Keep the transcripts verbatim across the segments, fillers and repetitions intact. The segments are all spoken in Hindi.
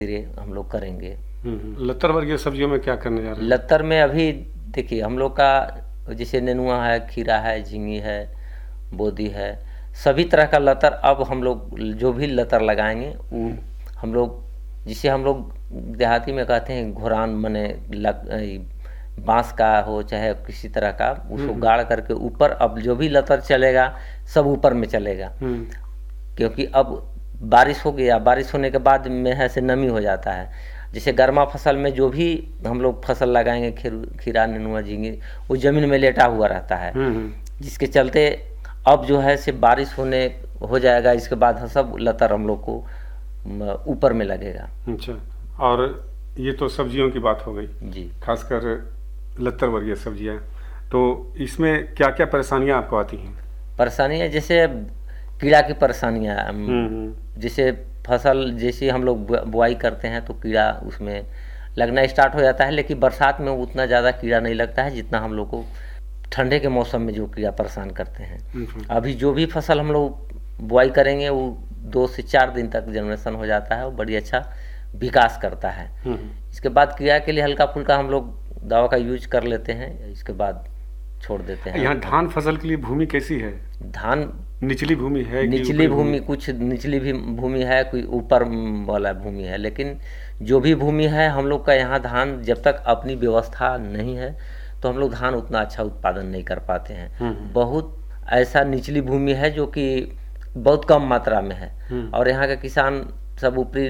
धीरे हम लोग करेंगे। लतर वर्गीय सब्जियों में क्या करने जा रहे हैं? लतर में अभी देखिए हम लोग का जैसे नेनुआ है, खीरा है, झींगी है, बोदी है, सभी तरह का लतर अब हम लोग जो भी लतर लगाएंगे वो हम लोग जिसे हम लोग देहाती में कहते हैं घोरान, मने लग बांस का हो चाहे किसी तरह का, उसको गाड़ करके ऊपर अब जो भी लतर चलेगा सब ऊपर में चलेगा। क्योंकि अब बारिश हो गया, बारिश होने के बाद में है से नमी हो जाता है। जैसे गर्मा फसल में जो भी हम लोग फसल लगाएंगे खीर खीरा नेनुआ झींगी वो जमीन में लेटा हुआ रहता है, जिसके चलते अब जो है से बारिश होने हो जाएगा, इसके बाद सब लतर हम लोग को ऊपर में लगेगा। अच्छा, और ये तो सब्जियों की बात हो गई जी, खासकर लतर वर्गीय सब्जियां, तो इसमें क्या क्या परेशानियां आपको आती हैं? परेशानियां जैसे कीड़ा की परेशानियां, जैसे फसल जैसे हम लोग बुआई करते हैं तो कीड़ा उसमें लगना स्टार्ट हो जाता है, लेकिन बरसात में उतना ज़्यादा कीड़ा नहीं लगता है जितना हम लोग को ठंडे के मौसम में जो कीड़ा परेशान करते हैं। अभी जो भी फसल हम लोग बुआई करेंगे वो दो से चार दिन तक जनरेशन हो जाता है, वो बड़ी अच्छा विकास करता है। इसके बाद कीड़ा के लिए हल्का फुल्का हम लोग दवा का यूज कर लेते हैं, इसके बाद छोड़ देते हैं। यहाँ धान फसल के लिए भूमि कैसी है? धान निचली भूमि है, निचली भूमि, कुछ निचली भी भूमि है, कोई ऊपर वाला भूमि है, लेकिन जो भी भूमि है हम लोग का यहाँ धान जब तक अपनी व्यवस्था नहीं है तो हम लोग धान उतना अच्छा उत्पादन नहीं कर पाते हैं। बहुत ऐसा निचली भूमि है जो कि बहुत कम मात्रा में है, और यहाँ का किसान सब ऊपरी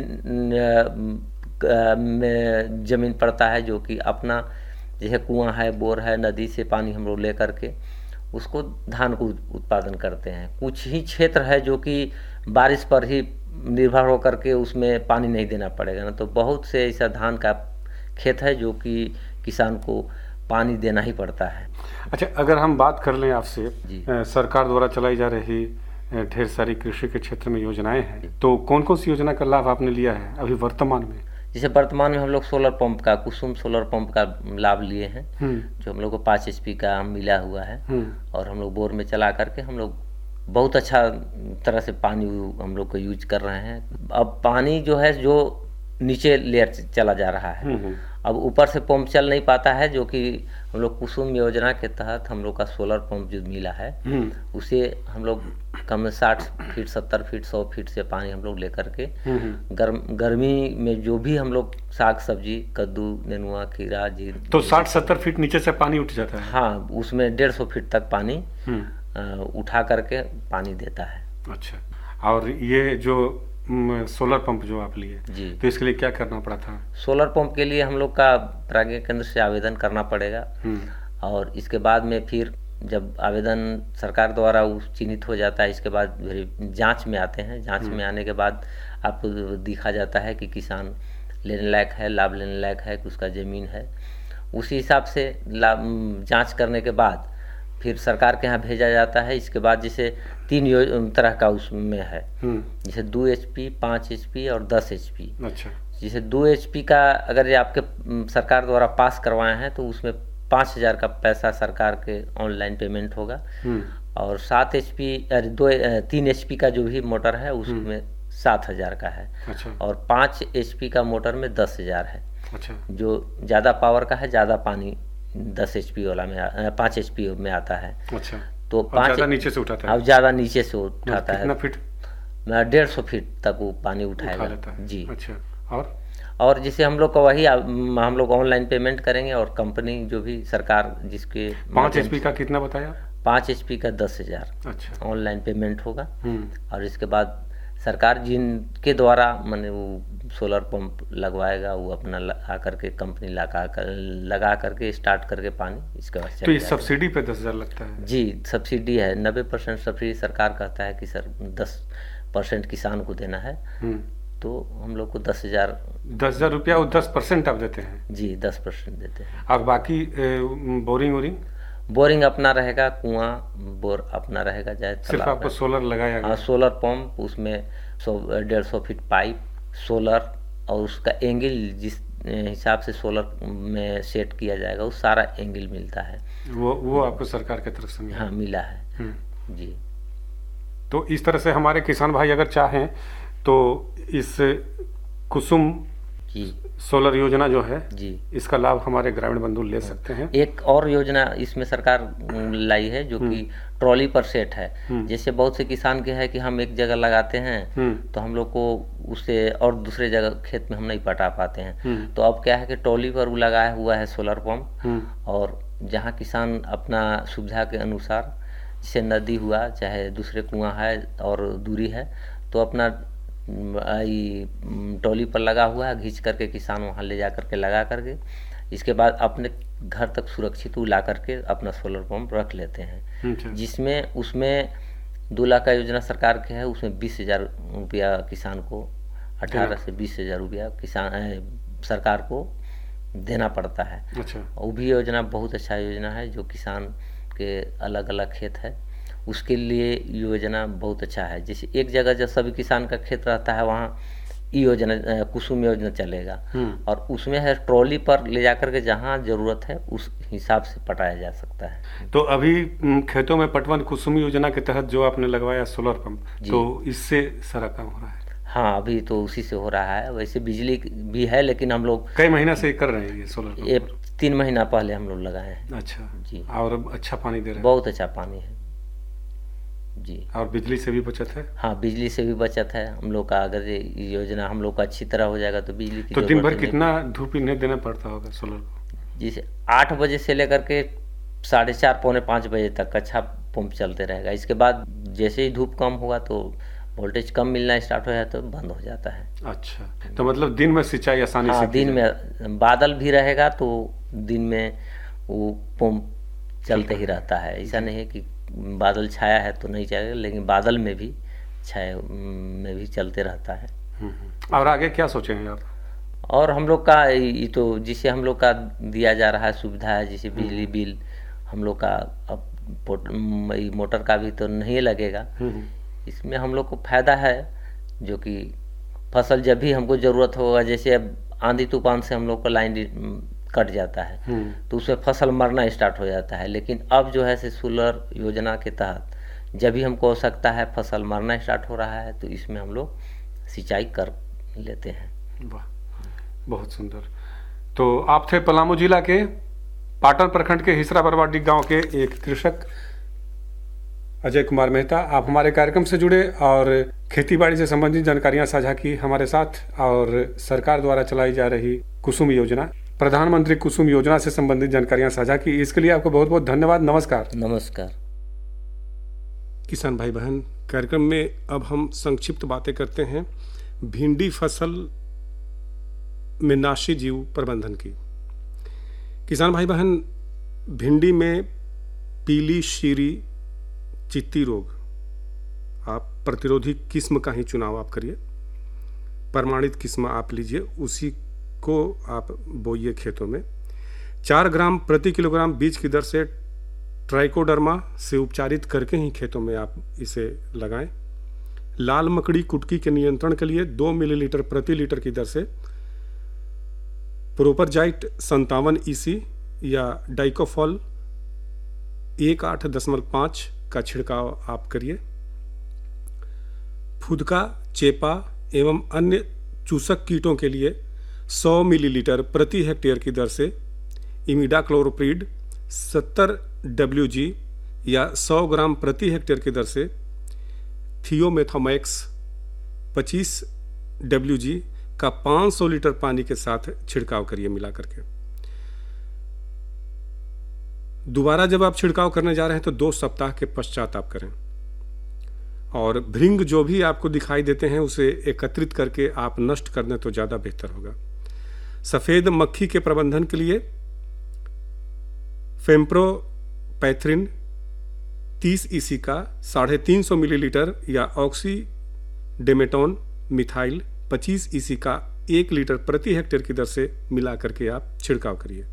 में जमीन पड़ता है जो कि अपना जैसे कुआं है, बोर है, नदी से पानी हम लोग ले करके उसको धान को उत्पादन करते हैं। कुछ ही क्षेत्र है जो कि बारिश पर ही निर्भर होकर के उसमें पानी नहीं देना पड़ेगा ना, तो बहुत से ऐसा धान का खेत है जो कि किसान को पानी देना ही पड़ता है। अच्छा, अगर हम बात कर लें आपसे, सरकार द्वारा चलाई जा रही ढेर सारी कृषि के क्षेत्र में योजनाएं हैं, तो कौन कौन सी योजना का लाभ आपने लिया है अभी वर्तमान में? जैसे वर्तमान में हम लोग सोलर पंप का, कुसुम सोलर पंप का लाभ लिए हैं, जो हम लोग को पाँच एच पी का मिला हुआ है, और हम लोग बोर में चला करके हम लोग बहुत अच्छा तरह से पानी हम लोग को यूज कर रहे हैं। अब पानी जो है जो नीचे लेयर चला जा रहा है, अब ऊपर से पंप चल नहीं पाता है, जो कि हम लोग कुसुम योजना के तहत हम लोग का सोलर पंप जो मिला है उसे हम लोग कम से साठ फीट सत्तर फीट सौ फीट से पानी हम लोग लेकर के गर्म गर्मी में जो भी हम लोग साग सब्जी कद्दू नेनुआ खीरा जी तो साठ सत्तर फीट नीचे से पानी उठ जाता है। हाँ, उसमें डेढ़ सौ फीट तक पानी उठा करके पानी देता है। अच्छा, और ये जो सोलर पंप जो आप लिए जी, तो इसके लिए क्या करना पड़ा था? सोलर पंप के लिए हम लोग का प्राज्ञ केंद्र से आवेदन करना पड़ेगा, और इसके बाद में फिर जब आवेदन सरकार द्वारा चिन्हित हो जाता है, इसके बाद जांच में आते हैं। जांच में आने के बाद आपको दिखा जाता है कि किसान लेने लायक है, लाभ लेने लायक है, कि उसका ज़मीन है। उसी हिसाब से लाभ जांच करने के बाद फिर सरकार के यहाँ भेजा जाता है। इसके बाद जैसे तीन तरह का उसमें है, जैसे दो एच पी, पाँच एच पी और दस एच पी। अच्छा, जैसे दो एच पी का अगर ये आपके सरकार द्वारा पास करवाए हैं तो उसमें पाँच हजार का पैसा सरकार के ऑनलाइन पेमेंट होगा, और सात एच पी दो तीन एच पी का जो भी मोटर है उसमें सात हजार का है। अच्छा, और पाँच एच पी का मोटर में दस हजार है। अच्छा, जो ज़्यादा पावर का है, ज़्यादा पानी दस एच पी वाला में पाँच एच पी में आता है। अच्छा, तो पाँच नीचे से उठाता है, अब ज़्यादा नीचे से उठाता है, फीट डेढ़ सौ फीट तक वो पानी उठाएगा जी। अच्छा, और और जैसे हम लोग का वही हम लोग ऑनलाइन पेमेंट करेंगे, और कंपनी जो भी सरकार जिसके पाँच एच पी का कितना बताया? पाँच एच पी का दस हजार अच्छा, ऑनलाइन पेमेंट होगा, और इसके बाद सरकार जिनके द्वारा मैंने वो सोलर पंप लगवाएगा वो अपना लगा करके कंपनी लगा कर लगा करके स्टार्ट करके पानी इसके बाद। तो ये सब्सिडी पे दस हजार लगता है? जी, सब्सिडी है, नब्बे परसेंट सब्सिडी सरकार कहता है कि सर दस परसेंट किसान को देना है, तो हम लोग को दस हजार दस हजार रुपया और दस परसेंट आप देते हैं? जी, दस परसेंट देते हैं। और बाकी बोरिंग वोरिंग बोरिंग अपना रहेगा, कुआं बोर अपना रहेगा, जाए सिर्फ आपको सोलर लगाया? हाँ, सोलर पंप, उसमें सौ डेढ़ सौ फीट पाइप सोलर, और उसका एंगल जिस हिसाब से सोलर में सेट किया जाएगा वो सारा एंगल मिलता है, वो वो आपको सरकार की तरफ से मिला? हाँ, मिला है जी। तो इस तरह से हमारे किसान भाई अगर चाहें तो इस कुसुम जी सोलर योजना जो है जी, इसका लाभ हमारे ग्रामीण बंधु ले सकते हैं। एक और योजना इसमें सरकार लाई है जो कि ट्रॉली पर सेट है। जैसे बहुत से किसान के है कि हम एक जगह लगाते हैं तो हम लोग को उससे और दूसरे जगह खेत में हम नहीं पटा पाते हैं, तो अब क्या है कि ट्रॉली पर वो लगाया हुआ है सोलर पंप, और जहाँ किसान अपना सुविधा के अनुसार, जैसे नदी हुआ चाहे दूसरे कुआं है और दूरी है, तो अपना ट्रॉली पर लगा हुआ है, घींच करके किसान वहाँ ले जा करके लगा करके इसके बाद अपने घर तक सुरक्षित ला करके अपना सोलर पंप रख लेते हैं। जिसमें उसमें दो लाख का योजना सरकार के है, उसमें बीस हजार रुपया किसान को, अठारह से बीस हजार रुपया किसान सरकार को देना पड़ता है। अच्छा। वो भी योजना बहुत अच्छा योजना है, जो किसान के अलग अलग खेत है उसके लिए योजना बहुत अच्छा है। जैसे एक जगह जब सभी किसान का खेत रहता है वहाँ योजना कुसुम योजना चलेगा, और उसमें है ट्रॉली पर ले जाकर के जहाँ जरूरत है उस हिसाब से पटाया जा सकता है। तो अभी खेतों में पटवन कुसुम योजना के तहत जो आपने लगवाया सोलर पंप, तो इससे सारा काम हो रहा है? हाँ, अभी तो उसी से हो रहा है। वैसे बिजली भी है लेकिन हम लोग कई महीना से कर रहे हैं ये सोलर पंप? ये तीन महीना पहले हम लोग लगाए हैं। अच्छा जी। और अच्छा पानी दे रहे हैं? बहुत अच्छा पानी है जी। और बिजली से भी बचत है? हाँ, बिजली से भी बचत है हम लोग का। अगर ये योजना हम लोग का अच्छी तरह हो जाएगा तो बिजली की तो दिन भर कितना धूप इन्हें देना पड़ता होगा सोलर को? जैसे आठ बजे से लेकर के साढ़े चार पौने पाँच बजे तक अच्छा पंप चलते रहेगा। इसके बाद जैसे ही धूप कम होगा तो वोल्टेज कम मिलना स्टार्ट हो जाए तो बंद हो जाता है। अच्छा, तो मतलब दिन में सिंचाई आसानी हाँ, से दिन में बादल भी रहेगा तो दिन में वो पंप चलते ही रहता है। ऐसा नहीं है कि बादल छाया है तो नहीं चलेगा, लेकिन बादल में भी छाया में भी चलते रहता है। और आगे क्या सोचेंगे आप? और हम लोग का ये तो जिसे हम लोग का दिया जा रहा है सुविधा है, जैसे बिजली बिल हम लोग का अब मोटर का भी तो नहीं लगेगा। इसमें हम लोग को फायदा है, जो कि फसल जब भी हमको ज़रूरत होगा, जैसे अब आंधी तूफान से हम लोग का लाइन कट जाता है तो उसमें फसल मरना स्टार्ट हो जाता है। लेकिन अब जो है से सोलर योजना के तहत जब भी हमको आवश्यकता है फसल मरना स्टार्ट हो रहा है तो इसमें हम लोग सिंचाई कर लेते हैं। वाह, बहुत सुंदर। तो आप थे पलामू जिला के पाटन प्रखंड के हिसरा बरवाडी गांव के एक कृषक अजय कुमार मेहता। आप हमारे कार्यक्रम से जुड़े और खेती बाड़ी से संबंधित जानकारियां साझा की हमारे साथ, और सरकार द्वारा चलाई जा रही कुसुम योजना, प्रधानमंत्री कुसुम योजना से संबंधित जानकारियां साझा की। इसके लिए आपको बहुत बहुत धन्यवाद। नमस्कार। नमस्कार। किसान भाई बहन, कार्यक्रम में अब हम संक्षिप्त बातें करते हैं भिंडी फसल में नाशी जीव प्रबंधन की। किसान भाई बहन, भिंडी में पीली शीरी चित्ती रोग, आप प्रतिरोधी किस्म का ही चुनाव आप करिए, प्रमाणित किस्म आप लीजिए, उसी को आप बोइए खेतों में। चार ग्राम प्रति किलोग्राम बीज की दर से ट्राइकोडर्मा से उपचारित करके ही खेतों में आप इसे लगाएं। लाल मकड़ी कुटकी के नियंत्रण के लिए दो मिलीलीटर प्रति लीटर की दर से प्रोपरजाइट संतावन ईसी या डाइकोफॉल एक आठ दशमलव पाँच का छिड़काव आप करिए। फुदका, चेपा एवं अन्य चूसक कीटों के लिए सौ मिलीलीटर प्रति हेक्टेयर की दर से इमिडाक्लोप्रिड सत्तर डब्ल्यू जी या सौ ग्राम प्रति हेक्टेयर की दर से थियोमेथोमैक्स पच्चीस डब्ल्यू जी का पाँच सौ लीटर पानी के साथ छिड़काव करिए मिला करके। दोबारा जब आप छिड़काव करने जा रहे हैं तो दो सप्ताह के पश्चात आप करें। और भृंग जो भी आपको दिखाई देते हैं उसे एकत्रित करके आप नष्ट कर दें तो ज़्यादा बेहतर होगा। सफ़ेद मक्खी के प्रबंधन के लिए फेम्प्रोपैथ्रिन तीस ईसी का साढ़े तीन सौ मिलीलीटर या ऑक्सी डेमेटोन मिथाइल पच्चीस ईसी का एक लीटर प्रति हेक्टेयर की दर से मिला करके आप छिड़काव करिए।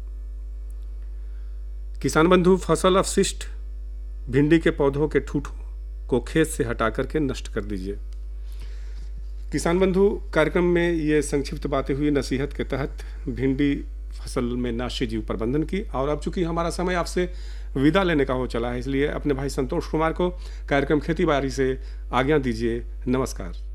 किसान बंधु, फसल अवशिष्ट भिंडी के पौधों के ठूठों को खेत से हटा करके नष्ट कर दीजिए। किसान बंधु, कार्यक्रम में ये संक्षिप्त बातें हुई नसीहत के तहत भिंडी फसल में नाशी जीव प्रबंधन की। और अब चूंकि हमारा समय आपसे विदा लेने का हो चला है, इसलिए अपने भाई संतोष कुमार को कार्यक्रम खेती बाड़ी से आज्ञा दीजिए। नमस्कार।